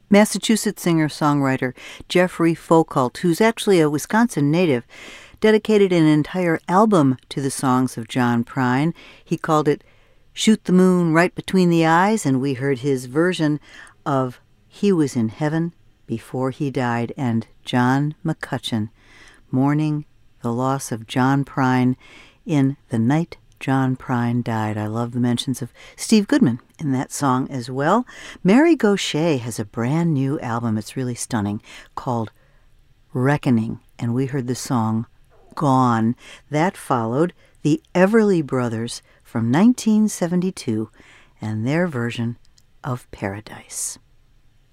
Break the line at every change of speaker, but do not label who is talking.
Massachusetts singer-songwriter Jeffrey Foucault, who's actually a Wisconsin native, dedicated an entire album to the songs of John Prine. He called it Shoot the Moon Right Between the Eyes, and we heard his version of He Was in Heaven Before He Died, and John McCutcheon, mourning the loss of John Prine in the night John Prine died. I love the mentions of Steve Goodman in that song as well. Mary Gauthier has a brand new album, it's really stunning, called Reckoning, and we heard the song Gone. That followed the Everly Brothers from 1972 and their version of Paradise.